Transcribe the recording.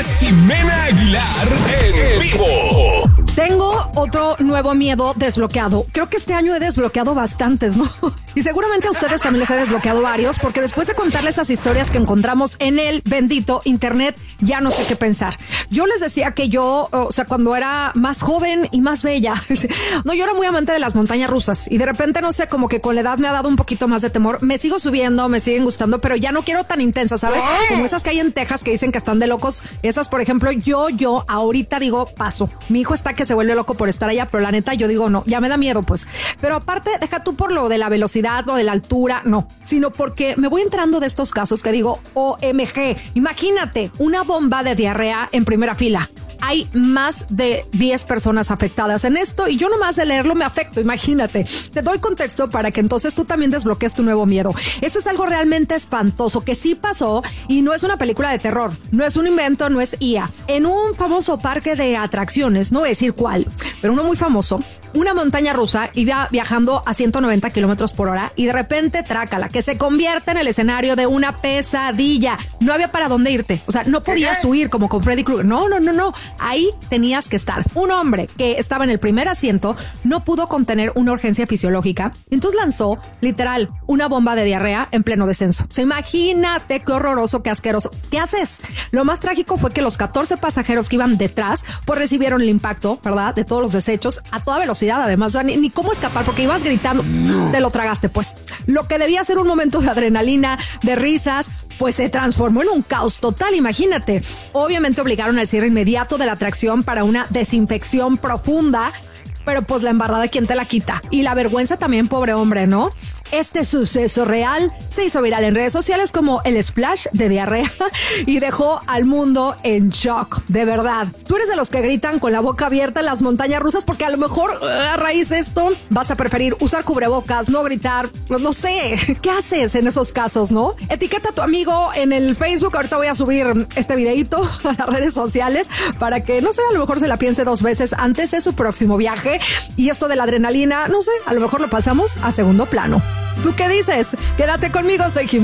Ximena Aguilar en vivo. Tengo otro nuevo miedo desbloqueado. Creo que este año he desbloqueado bastantes, ¿no? Y seguramente a ustedes también les he desbloqueado varios, porque después de contarles esas historias que encontramos en el bendito internet, ya no sé qué pensar. Yo les decía que yo, o sea, cuando era más joven y más bella, no, yo era muy amante de las montañas rusas y de repente, no sé, como que con la edad me ha dado un poquito más de temor. Me sigo subiendo, me siguen gustando, pero ya no quiero tan intensas, ¿sabes? Como esas que hay en Texas que dicen que están de locos. Esas, por ejemplo, yo ahorita digo, paso. Mi hijo está que se vuelve loco por estar allá, pero la neta yo digo, no, ya me da miedo, pues. Pero aparte, deja tú por lo de la velocidad, lo de la altura, no, sino porque me voy entrando de estos casos que digo, OMG, imagínate una bomba de diarrea en primera fila. Hay más de 10 personas afectadas en esto y yo nomás de leerlo me afecto, imagínate. Te doy contexto para que entonces tú también desbloquees tu nuevo miedo. Eso es algo realmente espantoso que sí pasó y no es una película de terror, no es un invento, no es IA. En un famoso parque de atracciones, no voy a decir cuál, pero uno muy famoso, una montaña rusa iba viajando a 190 kilómetros por hora y de repente, trácala, que se convierte en el escenario de una pesadilla. No había para dónde irte. O sea, no podías huir como con Freddy Krueger. No. Ahí tenías que estar. Un hombre que estaba en el primer asiento no pudo contener una urgencia fisiológica. Entonces lanzó, literal, una bomba de diarrea en pleno descenso. O sea, imagínate qué horroroso, qué asqueroso. ¿Qué haces? Lo más trágico fue que los 14 pasajeros que iban detrás, pues recibieron el impacto, ¿verdad? De todos los desechos a toda velocidad, además. O sea, ni cómo escapar, porque ibas gritando. Te lo tragaste, pues. Lo que debía ser un momento de adrenalina, de risas, pues se transformó en un caos total, imagínate. Obviamente obligaron al cierre inmediato de la atracción para una desinfección profunda, pero pues la embarrada, ¿quién te la quita? Y la vergüenza también, pobre hombre, ¿no? Este suceso real se hizo viral en redes sociales como el splash de diarrea y dejó al mundo en shock, de verdad. Tú eres de los que gritan con la boca abierta en las montañas rusas porque a lo mejor a raíz de esto vas a preferir usar cubrebocas, no gritar, no sé. ¿Qué haces en esos casos, no? Etiqueta a tu amigo en el Facebook. Ahorita voy a subir este videito a las redes sociales para que, no sé, a lo mejor se la piense 2 veces antes de su próximo viaje. Y esto de la adrenalina, no sé, a lo mejor lo pasamos a segundo plano. ¿Tú qué dices? Quédate conmigo, soy Jimena.